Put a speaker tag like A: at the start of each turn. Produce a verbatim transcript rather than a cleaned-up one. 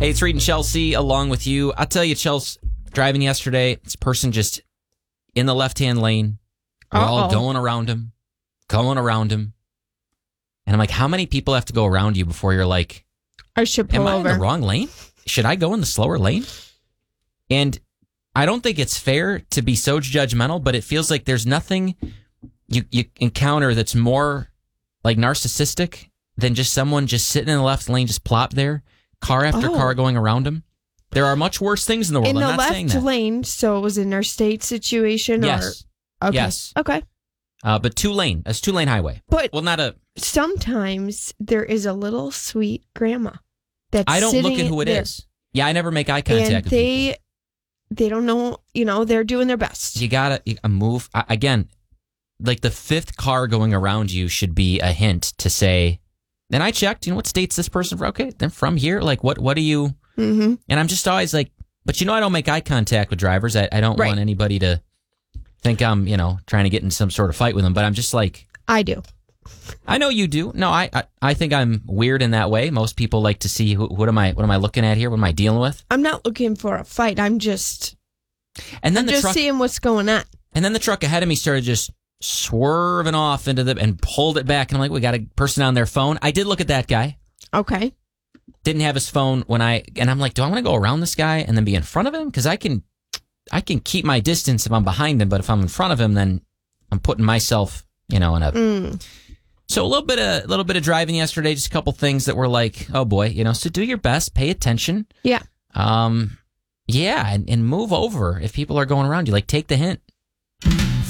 A: Hey, it's Reed and Chelsea along with you. I'll tell you, Chelsea, driving yesterday, this person just in the left-hand lane. We're
B: Uh-oh.
A: all going around him, going around him. And I'm like, how many people have to go around you before you're like,
B: I should pull
A: am I
B: over.
A: in the wrong lane? Should I go in the slower lane? And I don't think it's fair to be so judgmental, but it feels like there's nothing you, you encounter that's more like narcissistic than just someone just sitting in the left lane, just plopped there, car after
B: Oh.
A: car going around them. There are much worse things in the world.
B: In
A: I'm
B: the
A: not saying
B: left
A: that.
B: lane, so it was an interstate situation?
A: Yes.
B: Or, okay.
A: Yes.
B: Okay.
A: Uh, but two lane, it's two lane highway.
B: But
A: Well, not a.
B: sometimes there is a little sweet grandma that's
A: I don't look
B: sitting
A: at who it
B: there,
A: is. Yeah, I never make eye contact
B: and
A: with
B: they
A: people.
B: they don't know, you know, they're doing their best.
A: You gotta you, a move I, again. Like the fifth car going around you should be a hint to say. And I checked. You know what state's this person from? Okay, then from here. Like what? What do you?
B: Mm-hmm.
A: And I'm just always like, but you know, I don't make eye contact with drivers. I, I don't
B: Right.
A: want anybody to think I'm, you know, trying to get in some sort of fight with them. But I'm just like,
B: I do.
A: I know you do. No, I, I, I think I'm weird in that way. Most people like to see who, what am I, what am I looking at here? What am I dealing with?
B: I'm not looking for a fight. I'm just
A: And then
B: I'm
A: the
B: just
A: truck,
B: seeing what's going on.
A: and then the truck ahead of me started just swerving off into the and pulled it back. And I'm like, we got a person on their phone. I did look at that guy.
B: Okay.
A: Didn't have his phone when I, and I'm like, do I want to go around this guy and then be in front of him? Because I can, I can keep my distance if I'm behind him, but if I'm in front of him, then I'm putting myself, you know, in a.
B: Mm.
A: So a little bit of, a little bit of driving yesterday. Just a couple things that were like, oh boy, you know. So do your best, pay attention.
B: Yeah.
A: Um, yeah, and, and move over if people are going around you. Like, take the hint.